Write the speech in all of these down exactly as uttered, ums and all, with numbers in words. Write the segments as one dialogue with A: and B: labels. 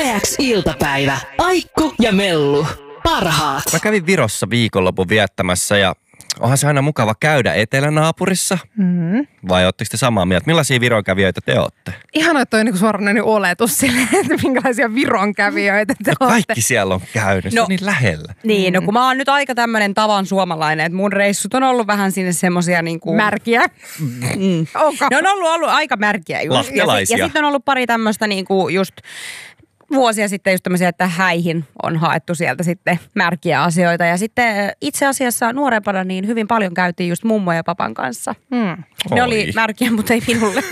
A: Yle X iltapäivä. Aikku ja Mellu. Parhaat.
B: Mä kävin Virossa viikonlopun viettämässä ja onhan se aina mukava käydä etelänaapurissa. Mm-hmm. Vai ootteko te samaa mieltä? Millaisia Vironkävijöitä te ootte?
C: Ihana, että toi on niinku suoranainen oletus silleen, että minkälaisia Vironkävijöitä te
B: no,
C: ootte.
B: kaikki siellä on käynyt, se
D: No,
B: on niin lähellä.
D: Niin, no kun mä oon nyt aika tämmönen tavan suomalainen, että mun reissut on ollut vähän sinne semmosia niinku...
C: Märkiä.
D: Mm.
C: Onko?
D: Ne on ollut, ollut aika märkiä just.
B: Lahtelaisia.
D: Ja, ja sitten on ollut pari tämmöistä niinku just... Vuosia sitten just tämmöisiä, että häihin on haettu sieltä sitten märkiä asioita. Ja sitten itse asiassa nuorempana niin hyvin paljon käytiin just mummon ja papan kanssa. Hmm. Ne
B: Oi.
D: oli märkiä, mutta ei minulle.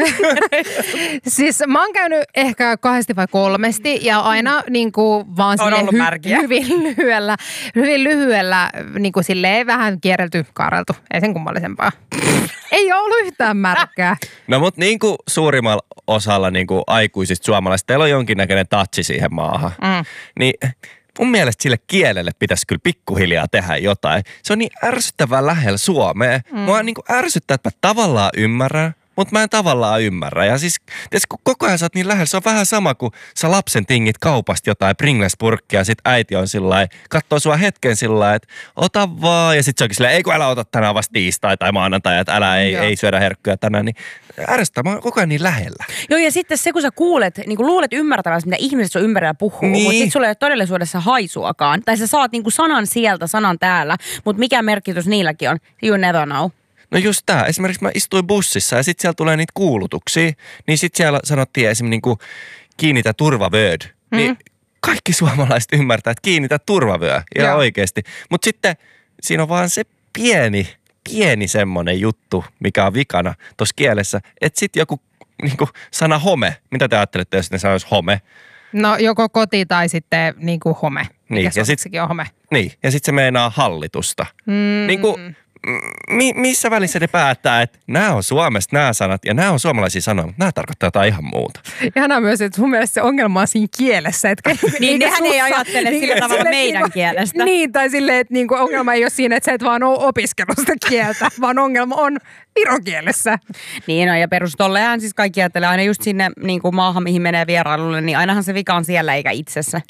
C: Siis mä oon käynyt ehkä kahdesti vai kolmesti ja aina niin kuin vaan
D: On ollut märkiä.
C: hyvin lyhyellä, hyvin lyhyellä niin kuin silleen vähän kierrelty, kaareltu. Ei sen kummallisempaa. Ei ole ollut yhtään märkää.
B: No mut niin kuin suurimmalla osalla niin kuin aikuisista suomalaisista, teillä on jonkinnäköinen touchi siihen maahan. Mm. Niin mun mielestä sille kielelle pitäisi kyllä pikkuhiljaa tehdä jotain. Se on niin ärsyttävän lähellä Suomea. Mm. Mua niin kuin ärsyttää, että mä tavallaan ymmärrän, mutta mä en tavallaan ymmärrä. Ja siis, ties, kun koko ajan sä oot niin lähellä, se on vähän sama kuin sä lapsen tingit kaupasta jotain Pringles-purkkia, sit äiti on sillä katsoo sua hetken sillä että ota vaan, ja sit se onkin silleen, ei kun älä ota tänään vasta tiistai tai maanantai, että älä ei, ei syödä herkkuja tänään, niin ärsyttää, mä oon koko ajan niin lähellä.
D: Joo, ja sitten se, kun sä kuulet, niin kun luulet ymmärtävästi, mitä ihmiset sun ympärillä puhuu,
B: Niin.
D: mutta sit sulla ei ole todellisuudessa haisuakaan. Tai sä saat niin kuin sanan sieltä, sanan täällä, mutta mikä merkitys niilläkin on? You never know.
B: No just tää. Esimerkiksi mä istuin bussissa ja sit siellä tulee niitä kuulutuksia. Niin sit siellä sanottiin esimerkiksi niinku kiinnitä turvavööd. Mm. Niin kaikki suomalaiset ymmärtää, että kiinnitä turvavöö. Ihan oikeesti. Mut sitten siinä on vaan se pieni, pieni semmonen juttu, mikä on vikana tossa kielessä. Että sit joku niinku sana home. Mitä te ajattelette, jos ne sanois home?
C: No joko koti tai sitten niin kuin home.
B: Niin,
C: Mikä
B: ja sit-
C: sekin on home?
B: Niin. Ja sit se meinaa hallitusta. Mm. Niinku... Mi- missä välissä ne päättää, että nämä on Suomesta nämä sanat ja nämä on suomalaisia sanoja, mutta nämä tarkoittaa jotain ihan muuta.
C: Ihanaa myös, että sun mielestä se ongelma on siinä kielessä. Että
D: Niin, nehän ei ajattele sillä tavalla
C: silleen
D: meidän
C: niinku-
D: kielestä.
C: Niin, tai silleen, että niinku ongelma ei ole siinä, että sä et vaan ole opiskellut sitä kieltä, vaan ongelma on virokielessä.
D: Niin, no, ja perustollehan siis kaikki ajattelee aina just sinne niin kuin maahan, mihin menee vierailulle, niin ainahan se vika on siellä eikä itsessä.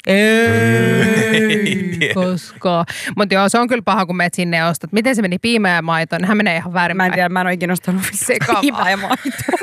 C: Ei, koska. Mutta joo, se on kyllä paha, kun menet sinne ja ostat. Miten se meni piimä ja maito? Hän menee ihan väärin.
D: Mä en tiedä, mä en ole ikinä ostanut
C: Sekavaa.
D: piimää ja maitoa.